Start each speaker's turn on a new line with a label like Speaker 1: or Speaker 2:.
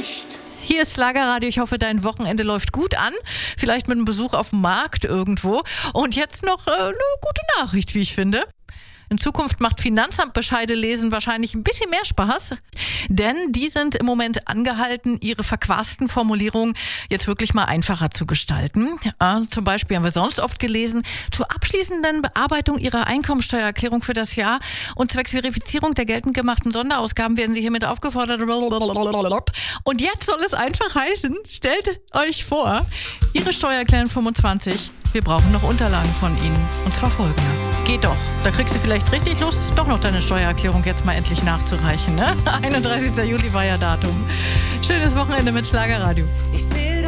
Speaker 1: nicht.
Speaker 2: Hier ist Schlagerradio. Ich hoffe, dein Wochenende läuft gut an. Vielleicht mit einem Besuch auf dem Markt irgendwo. Und jetzt noch eine gute Nachricht, wie ich finde. In Zukunft macht Finanzamtbescheide lesen wahrscheinlich ein bisschen mehr Spaß, denn die sind im Moment angehalten, ihre verquasten Formulierungen jetzt wirklich mal einfacher zu gestalten. Zum Beispiel haben wir sonst oft gelesen, zur abschließenden Bearbeitung Ihrer Einkommensteuererklärung für das Jahr und zwecks Verifizierung der geltend gemachten Sonderausgaben werden Sie hiermit aufgefordert. Und jetzt soll es einfach heißen, stellt euch vor, Ihre Steuererklärung 25, wir brauchen noch Unterlagen von Ihnen. Und zwar folgende. Geht doch. Da kriegst du vielleicht richtig Lust, doch noch deine Steuererklärung jetzt mal endlich nachzureichen. Ne? 31. Juli war ja Datum. Schönes Wochenende mit Schlagerradio.
Speaker 1: Ich